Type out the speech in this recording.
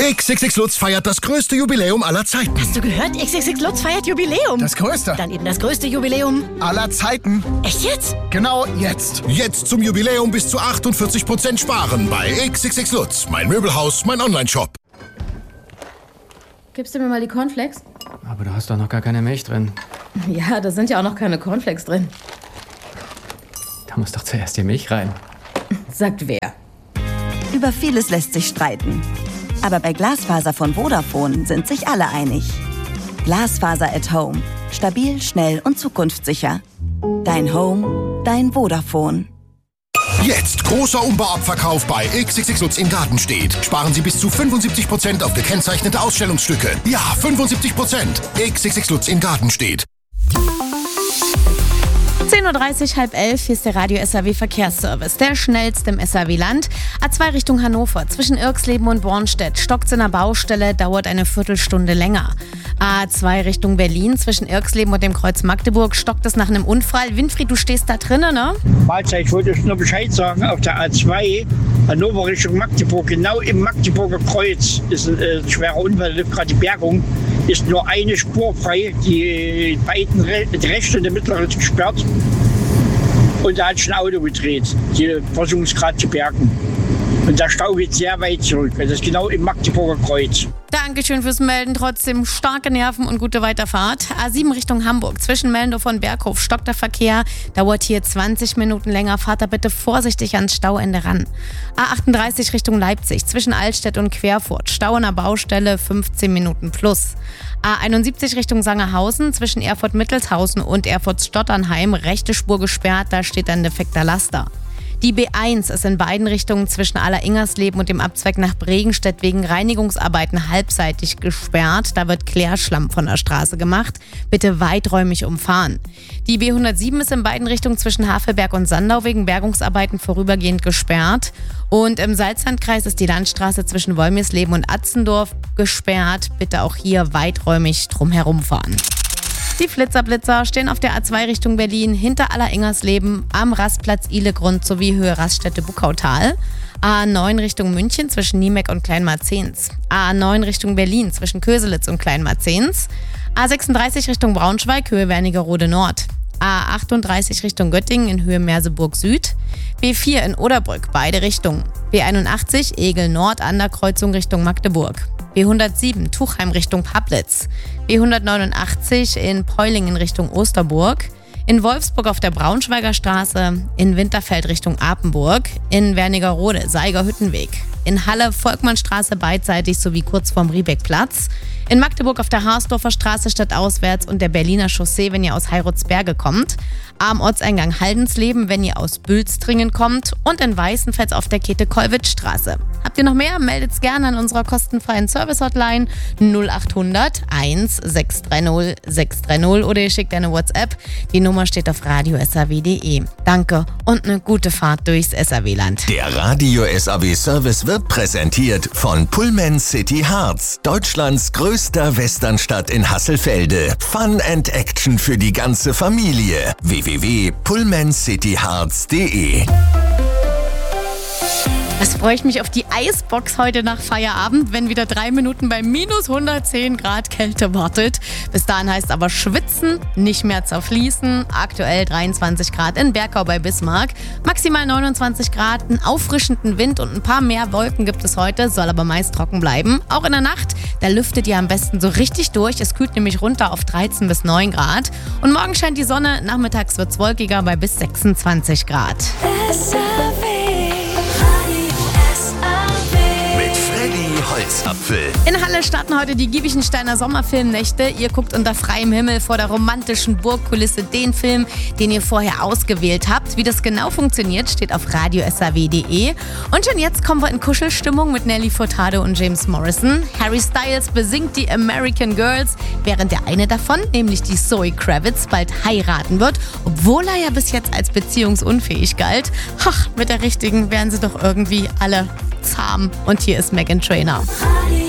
XXX Lutz feiert das größte Jubiläum aller Zeiten. Hast du gehört? XXX Lutz feiert Jubiläum. Das größte. Dann eben das größte Jubiläum aller Zeiten. Echt jetzt? Genau jetzt. Jetzt zum Jubiläum bis zu 48% sparen bei XXX Lutz. Mein Möbelhaus, mein Onlineshop. Gibst du mir mal die Cornflakes? Aber du hast doch noch gar keine Milch drin. Ja, da sind ja auch noch keine Cornflakes drin. Da muss doch zuerst die Milch rein. Sagt wer? Über vieles lässt sich streiten. Aber bei Glasfaser von Vodafone sind sich alle einig. Glasfaser at Home. Stabil, schnell und zukunftssicher. Dein Home, dein Vodafone. Jetzt großer Umbauabverkauf bei XXX Lutz in Gartenstedt. Sparen Sie bis zu 75% auf gekennzeichnete Ausstellungsstücke. Ja, 75%. XXX Lutz in Gartenstedt. 10.30 Uhr, 10:30, hier ist der Radio SAW Verkehrsservice, der schnellste im SAW-Land. A2 Richtung Hannover, zwischen Irxleben und Bornstedt, stockt's in der Baustelle, dauert eine Viertelstunde länger. A2 Richtung Berlin, zwischen Irxleben und dem Kreuz Magdeburg, stockt es nach einem Unfall. Winfried, du stehst da drinnen, ne? Mahlzeit, ich wollte euch nur Bescheid sagen, auf der A2 Hannover Richtung Magdeburg, genau im Magdeburger Kreuz ist ein schwerer Unfall, da läuft gerade die Bergung, ist nur eine Spur frei, die beiden, die rechte und die mittlere ist gesperrt. Und da hat schon ein Auto gedreht. Die versuchen es gerade zu bergen. Und der Stau geht sehr weit zurück. Das ist genau im Magdeburger Kreuz. Dankeschön fürs Melden. Trotzdem starke Nerven und gute Weiterfahrt. A7 Richtung Hamburg. Zwischen Mellendorf und Berghof stockt der Verkehr. Dauert hier 20 Minuten länger. Fahrt da bitte vorsichtig ans Stauende ran. A38 Richtung Leipzig. Zwischen Altstedt und Querfurt. Stau an der Baustelle 15 Minuten plus. A71 Richtung Sangerhausen. Zwischen Erfurt-Mittelshausen und Erfurt-Stotternheim. Rechte Spur gesperrt. Da steht ein defekter Laster. Die B1 ist in beiden Richtungen zwischen Aller-Ingersleben und dem Abzweig nach Bregenstedt wegen Reinigungsarbeiten halbseitig gesperrt. Da wird Klärschlamm von der Straße gemacht. Bitte weiträumig umfahren. Die B107 ist in beiden Richtungen zwischen Havelberg und Sandau wegen Bergungsarbeiten vorübergehend gesperrt. Und im Salzlandkreis ist die Landstraße zwischen Wolmirsleben und Atzendorf gesperrt. Bitte auch hier weiträumig drumherum fahren. Die Flitzerblitzer stehen auf der A2 Richtung Berlin hinter Aller-Ingersleben am Rastplatz Ihlegrund sowie Höhe Raststätte Buckautal. A9 Richtung München zwischen Niemeck und Kleinmarzens. A9 Richtung Berlin zwischen Köselitz und Kleinmarzens. A36 Richtung Braunschweig, Höhe Wernigerode Nord. A38 Richtung Göttingen in Höhe Merseburg Süd. B4 in Oderbrück, beide Richtungen. B81 Egel Nord an der Kreuzung Richtung Magdeburg. B107 Tuchheim Richtung Pablitz. B189 in Peulingen Richtung Osterburg. In Wolfsburg auf der Braunschweiger Straße. In Winterfeld Richtung Apenburg. In Wernigerode Seiger-Hüttenweg. In Halle Volkmannstraße beidseitig sowie kurz vorm Riebeckplatz. In Magdeburg auf der Harsdorfer Straße stadtauswärts und der Berliner Chaussee, wenn ihr aus Heiratsberge kommt. Am Ortseingang Haldensleben, wenn ihr aus Bülstringen kommt. Und in Weißenfels auf der Käthe-Kollwitz-Straße. Habt ihr noch mehr? Meldet's gerne an unserer kostenfreien Service-Hotline 0800 1630 630 oder ihr schickt eine WhatsApp. Die Nummer steht auf radiosaw.de. Danke und eine gute Fahrt durchs SAW-Land. Der Radio SAW Service wird präsentiert von Pullman City Harz, Deutschlands größter Westernstadt in Hasselfelde. Fun and Action für die ganze Familie. www.pullmancityharz.de. Das freue ich mich auf die Eisbox heute nach Feierabend, wenn wieder 3 Minuten bei minus 110 Grad Kälte wartet. Bis dahin heißt aber schwitzen, nicht mehr zerfließen. Aktuell 23 Grad in Bergau bei Bismarck. Maximal 29 Grad, einen auffrischenden Wind und ein paar mehr Wolken gibt es heute, soll aber meist trocken bleiben. Auch in der Nacht, da lüftet ihr am besten so richtig durch. Es kühlt nämlich runter auf 13 bis 9 Grad. Und morgen scheint die Sonne, nachmittags wird es wolkiger bei bis 26 Grad. Holzapfel. In Halle starten heute die Giebichensteiner Sommerfilmnächte. Ihr guckt unter freiem Himmel vor der romantischen Burgkulisse den Film, den ihr vorher ausgewählt habt. Wie das genau funktioniert, steht auf radiosaw.de. Und schon jetzt kommen wir in Kuschelstimmung mit Nelly Furtado und James Morrison. Harry Styles besingt die American Girls, während der eine davon, nämlich die Zoe Kravitz, bald heiraten wird, obwohl er ja bis jetzt als beziehungsunfähig galt. Ach, mit der richtigen wären sie doch irgendwie alle zahm. Und hier ist Meghan Trainor.